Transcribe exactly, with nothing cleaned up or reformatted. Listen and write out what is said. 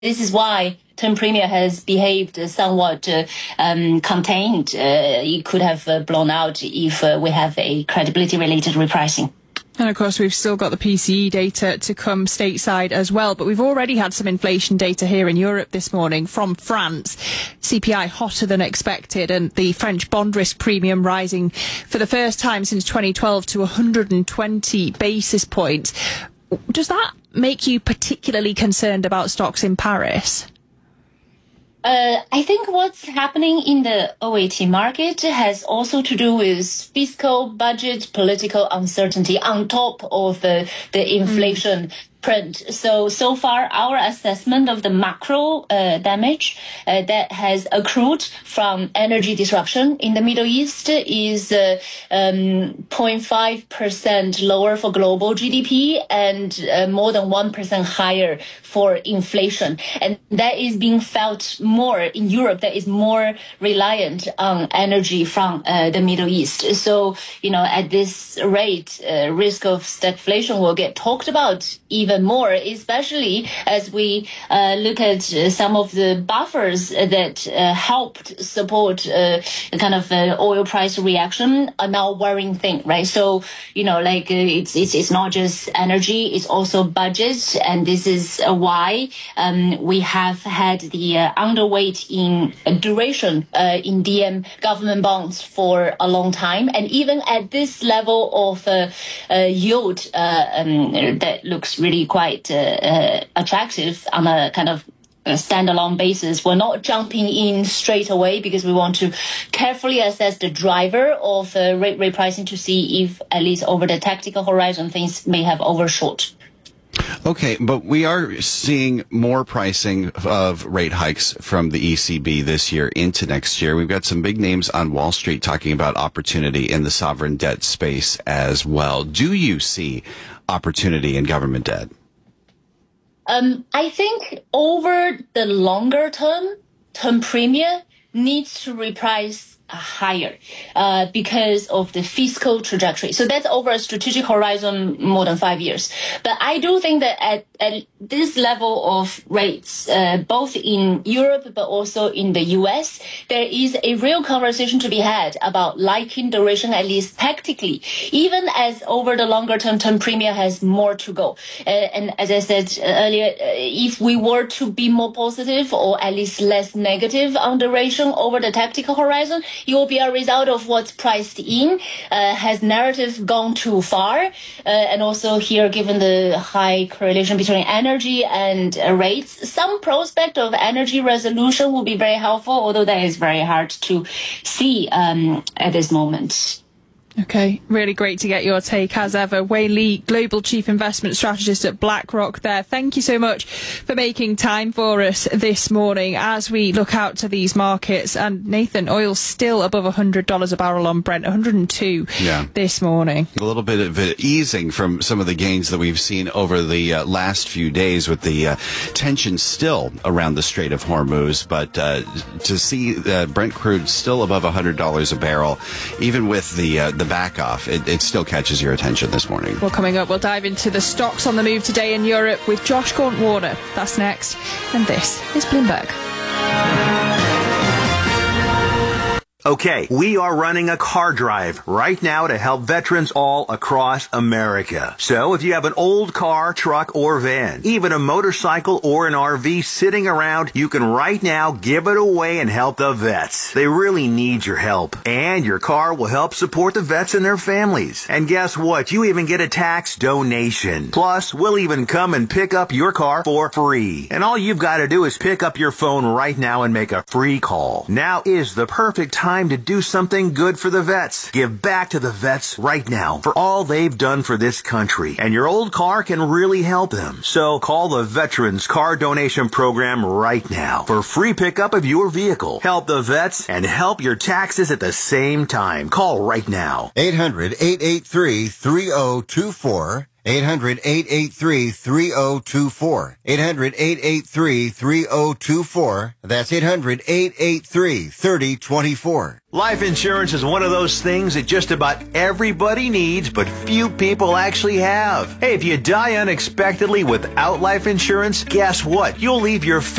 this is why term premium has behaved somewhat uh, um, contained. Uh, it could have uh, blown out if uh, we have a credibility-related repricing. And of course, we've still got the P C E data to come stateside as well. But we've already had some inflation data here in Europe this morning from France. C P I hotter than expected, and the French bond risk premium rising for the first time since twenty twelve to one hundred twenty basis points. Does that make you particularly concerned about stocks in Paris? Uh, I think what's happening in the O A T market has also to do with fiscal, budget, political uncertainty on top of the, the inflation mm. print. So, so far, our assessment of the macro uh, damage uh, that has accrued from energy disruption in the Middle East is uh, um, zero point five percent lower for global G D P and uh, more than one percent higher for inflation. And that is being felt more in Europe, that is more reliant on energy from uh, the Middle East. So, you know, at this rate, uh, risk of stagflation will get talked about even more, especially as we uh, look at uh, some of the buffers that uh, helped support uh, kind of uh, oil price reaction are now worrying thing, right? So, you know, like uh, it's, it's, it's not just energy, it's also budget. And this is uh, why um, we have had the uh, underweight in duration uh, in D M government bonds for a long time. And even at this level of uh, uh, yield uh, um, that looks really quite uh, uh, attractive on a kind of a standalone basis, we're not jumping in straight away because we want to carefully assess the driver of uh, rate repricing to see if, at least over the tactical horizon, things may have overshot. Okay, but we are seeing more pricing of rate hikes from the E C B this year into next year. We've got some big names on Wall Street talking about opportunity in the sovereign debt space as well. Do you see opportunity in government debt? Um, I think over the longer term, term premium needs to reprice higher uh, because of the fiscal trajectory. So that's over a strategic horizon more than five years. But I do think that at, at this level of rates, uh, both in Europe but also in the U S, there is a real conversation to be had about liking duration, at least tactically, even as over the longer term, term premium has more to go. Uh, and as I said earlier, uh, if we were to be more positive or at least less negative on duration over the tactical horizon, it will be a result of what's priced in. Uh, has narrative gone too far? Uh, and also here, given the high correlation between energy and uh, rates, some prospect of energy resolution will be very helpful, although that is very hard to see um, at this moment. Okay, really great to get your take as ever. Wayne Lee, Global Chief Investment Strategist at BlackRock there. Thank you so much for making time for us this morning as we look out to these markets. And Nathan, oil's still above one hundred dollars a barrel on Brent, one hundred two yeah. this morning. A little bit of easing from some of the gains that we've seen over the uh, last few days with the uh, tension still around the Strait of Hormuz. But uh, to see uh, Brent crude still above one hundred dollars a barrel, even with the uh, the back off, it, it still catches your attention this morning. Well, coming up, we'll dive into the stocks on the move today in Europe with Josh Gaunt-Warner. That's next. And this is Bloomberg. Okay, we are running a car drive right now to help veterans all across America. So if you have an old car, truck, or van, even a motorcycle or an R V sitting around, you can right now give it away and help the vets. They really need your help. And your car will help support the vets and their families. And guess what? You even get a tax donation. Plus, we'll even come and pick up your car for free. And all you've got to do is pick up your phone right now and make a free call. Now is the perfect time Time to do something good for the vets. Give back to the vets right now for all they've done for this country. And your old car can really help them. So call the Veterans Car Donation Program right now for free pickup of your vehicle. Help the vets and help your taxes at the same time. Call right now. eight hundred, eight eight three, three oh two four. eight hundred, eight eight three, three oh two four. eight hundred, eight eight three, three oh two four. That's eight hundred, eight eight three, three oh two four. Life insurance is one of those things that just about everybody needs, but few people actually have. Hey, if you die unexpectedly without life insurance, guess what? You'll leave your